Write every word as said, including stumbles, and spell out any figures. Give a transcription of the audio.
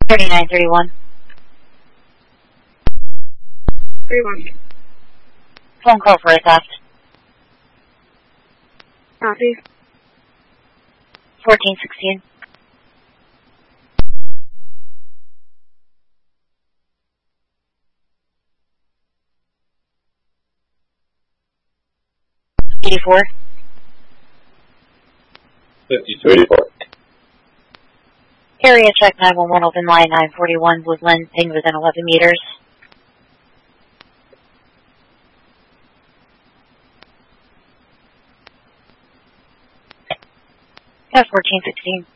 thirty-nine thirty-one. thirty-one. Phone call for a theft. Copy. fourteen sixteen. eighty-four. fifty-two eighty-four. Area check nine one one, open line nine forty-one, Woodland, ping within eleven meters. Yeah, fourteen sixteen.